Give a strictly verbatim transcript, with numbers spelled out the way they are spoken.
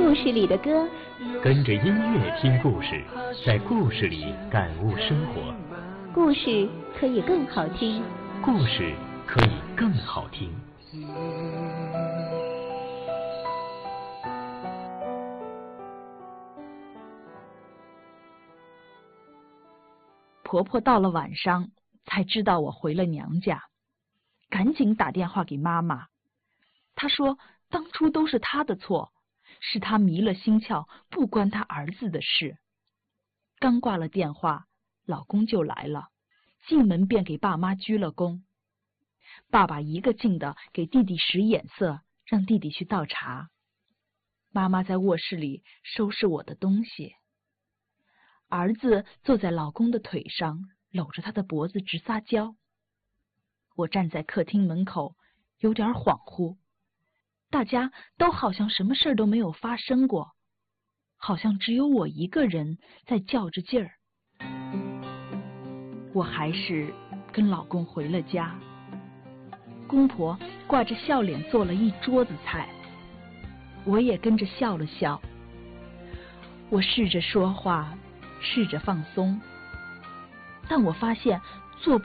故事里的歌， 跟着音乐听故事，在故事里感悟生活。 故事可以更好听， 故事可以更好听。 婆婆到了晚上才知道我回了娘家，赶紧打电话给妈妈。她说当初都是她的错，是她迷了心窍，不关她儿子的事。刚挂了电话，老公就来了，进门便给爸妈鞠了躬。爸爸一个劲的给弟弟使眼色，让弟弟去倒茶。妈妈在卧室里收拾我的东西。儿子坐在老公的腿上，搂着他的脖子直撒娇。我站在客厅门口，有点恍惚。大家都好像什么事都没有发生过，好像只有我一个人在较着劲儿。我还是跟老公回了家。公婆挂着笑脸做了一桌子菜，我也跟着笑了笑。我试着说话，试着放松，但我发现做不